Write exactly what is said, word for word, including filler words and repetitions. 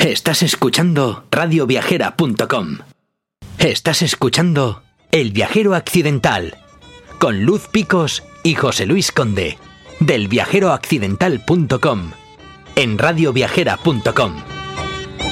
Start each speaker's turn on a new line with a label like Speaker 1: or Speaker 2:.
Speaker 1: Estás escuchando radio viajera punto com. Estás escuchando El Viajero Accidental con Luz Picos y José Luis Conde del viajero accidental punto com en radio viajera punto com.